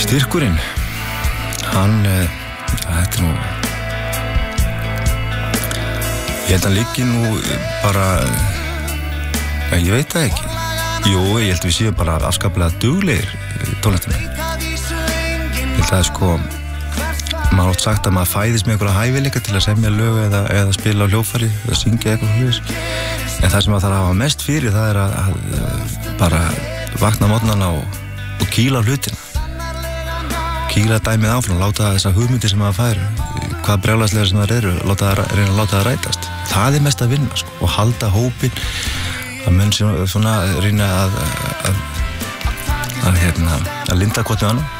Styrkurinn, þetta nú, ég held að hann liggi nú bara, ég veit það ekki. Jú, ég held að við séum bara afskaplega duglegir tónlistarmenn. Ég held að sko, maður átt sagt að maður fæðist með einhverja hæfileika til að semja lög eða spila á hljóðfæri eða syngja eitthvað hlutis. En það sem maður þarf að hafa mest fyrir, það er að bara vakna á morgnana og kýla hlutina. Kýla dæmið áfram, láta þessa hugmyndir sem maður fær, hvað brjálæðislega sem það eru, reyna að láta það rætast. Það er mest að vinna, sko, og halda hópinn, að menn svona reyna að linda hvort við annan.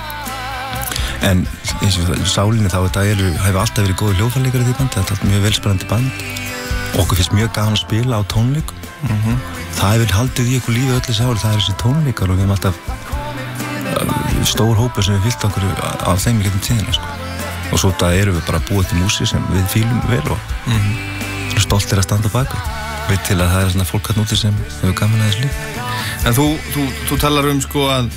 En eins og sálinni þá, þetta hefur alltaf verið góður hljóðfæraleikar í því bandi, þetta er alltaf mjög velspennandi band. Okkur finnst mjög gaman að spila á tónleikum. Það hefur haldið í ykkur lífi öllu þessi ári, það er þessi tónleikar og við hefum alltaf stór hópur sem við fyllt okkur á þeim í getum tíðina, sko. Og svo það erum við bara búið til músík sem við fílum vel og stoltir að standa baka. Veit til að það er svona fólk hérna úti sem hefur gaman að þessu líka. En þú talar sko að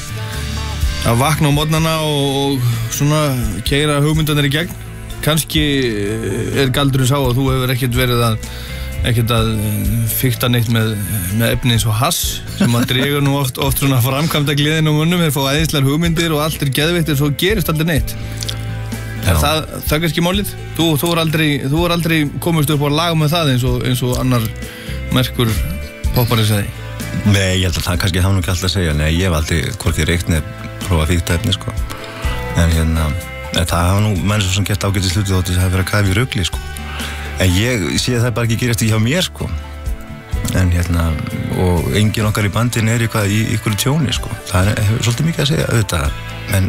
vakna á morgnana og svona keyra hugmyndanir í gegn. Kannski galdurinn sá að þú hefur ekkert verið að fikta neitt með efni eins og hass sem að dregur nú oft svona framkvæmda gleðin á mönnum, þeir fá æðislegar hugmyndir og allt geðveikt en svo gerist aldrei neitt. Er það kannski málið? Þú er aldrei komist upp á lag með það eins og annar merkur poppari sagði. Nei, ég held að það kannski hafa nú ekki alltaf að segja. Nei, ég hef aldrei hvorki reykt nefn prófa að fikta efni, sko. En það hafa nú menn sem gert ágætis hluti þótt þess að það vera kæfi í rugli, sko. En ég sé að það bara ekki gerast í hjá mér, sko. En og enginn okkar í bandin í ykkur tjóni, sko. Það hefur svolítið mikið að segja, auðvitað. En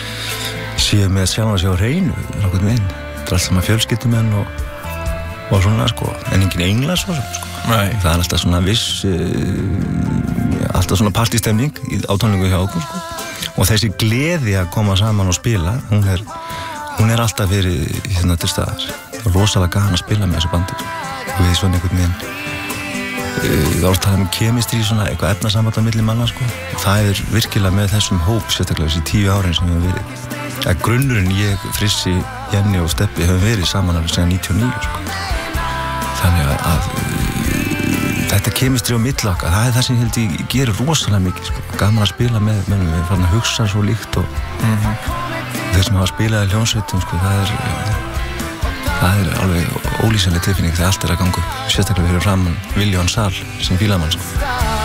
séu með sjálf að sjá hreinu, nokkuð með inn. Það er allt saman fjölskyldumenn og svona, sko. En enginn englar svo, sko. Nei. Það er alltaf svona viss, alltaf svona partystemning á tónleiku hjá okkur, sko. Og þessi gleði að koma saman og spila, hún er alltaf verið til staðar. Það er rosalega gaman að spila með þessu bandi. Og við svona einhvern veginn, þá talaðum við kemistri, svona eitthvað efnasamband á milli manna, sko. Og það er virkilega með þessum hóp, sérstaklega þessi 10 árin sem við höfum verið. Að grunnurinn, ég, Frissi, Jenni og Steppi höfum verið saman alveg síðan 99, sko. Þannig að þetta kemistri á milli okkar, það er það sem ég held ég gerir rosalega mikið, sko. Gaman að spila með mönnum, við farin að hugsa svo líkt og þeir sem hafa spilað í hljómsveitum, sko, það er alveg ólýsanleg tilfinning þegar allt er að ganga, sérstaklega fyrir framan Viljón Sal sem fílamann, sko.